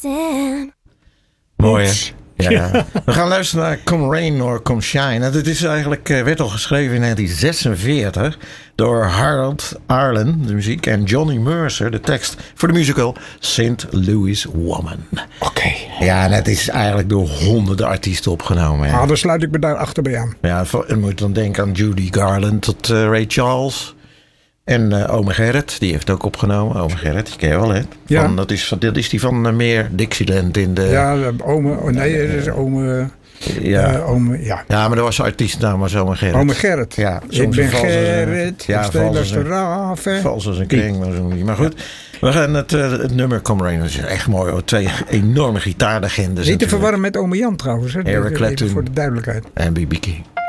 Damn. Mooi, hè? Ja. We gaan luisteren naar Come Rain or Come Shine. Dit is eigenlijk, werd al geschreven in 1946 door Harold Arlen, de muziek, en Johnny Mercer, de tekst voor de musical St. Louis Woman. Oké. Ja, en het is eigenlijk door honderden artiesten opgenomen. Hè. Dan sluit ik me daar achter bij aan. Ja, je moet dan denken aan Judy Garland tot Ray Charles. En Ome Gerrit, die heeft ook opgenomen. Ome Gerrit, die ken je wel, hè? Ja. Dat is die van meer Dixieland in de... Ja, ome... Oh nee, dat is ome... Ja, maar dat was de artiestnaam, was Ome Gerrit. Ome Gerrit. Ja, ik ben Gerrit. Ja, vals als een kring, maar zo niet. Maar goed, we gaan het nummer Come Rain. Dat is echt mooi hoor. 2 enorme gitaarlegendes. Niet te verwarren met Ome Jan trouwens. Hè? Eric Clapton. Even voor de duidelijkheid. En B.B. King.